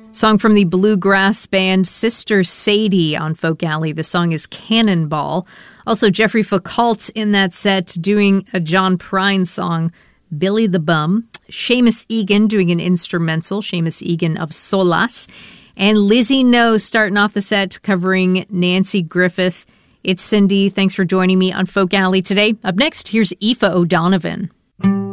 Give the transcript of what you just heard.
Song from the bluegrass band Sister Sadie on Folk Alley. The song is Cannonball. Also, Jeffrey Foucault in that set doing a John Prine song, Billy the Bum. Seamus Egan doing an instrumental, Seamus Egan of Solas. And Lizzie No starting off the set covering Nancy Griffith. It's Cindy. Thanks for joining me on Folk Alley today. Up next, here's Aoife O'Donovan.